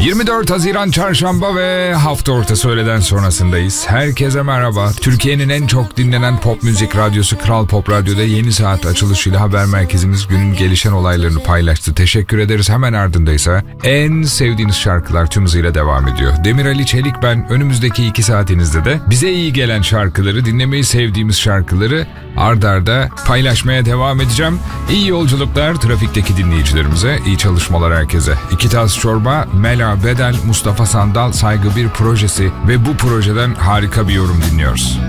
24 Haziran Çarşamba ve hafta ortası öğleden sonrasındayız. Herkese merhaba. Türkiye'nin en çok dinlenen pop müzik radyosu Kral Pop Radyo'da yeni saat açılışıyla haber merkezimiz günün gelişen olaylarını paylaştı. Teşekkür ederiz. Hemen ardındaysa en sevdiğiniz şarkılar tüm hızıyla devam ediyor. Demir Ali Çelik ben. Önümüzdeki 2 saatinizde de bize iyi gelen şarkıları, dinlemeyi sevdiğimiz şarkıları ard arda paylaşmaya devam edeceğim. İyi yolculuklar trafikteki dinleyicilerimize, iyi çalışmalar herkese. 2 tas çorba, Mela Bedel, Mustafa Sandal Saygı Bir projesi ve bu projeden harika bir yorum dinliyoruz.